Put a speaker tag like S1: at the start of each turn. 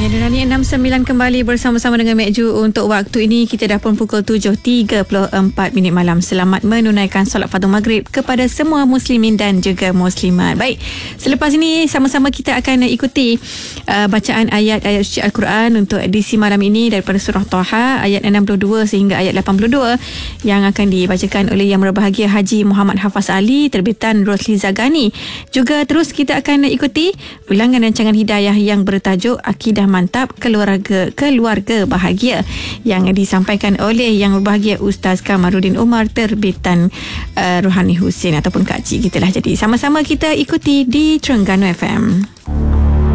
S1: Nurani 69 kembali bersama-sama dengan Mek Ju. Untuk waktu ini kita dah pun pukul 7.34 malam. Selamat menunaikan solat fardu maghrib kepada semua muslimin dan juga muslimat. Baik, selepas ini sama-sama kita akan ikuti bacaan ayat-ayat suci Al-Quran untuk edisi malam ini daripada surah Taha ayat 62 sehingga ayat 82 yang akan dibacakan oleh Yang Berbahagia Haji Muhammad Hafaz Ali, terbitan Rosli Zagani. Juga terus kita akan ikuti ulangan rancangan hidayah yang bertajuk Akidah Mantap Keluarga Bahagia yang disampaikan oleh Yang Berbahagia Ustaz Kamarudin Umar, terbitan Rohani Husin ataupun Kak Cik kita lah. Jadi sama-sama kita ikuti di Terengganu FM.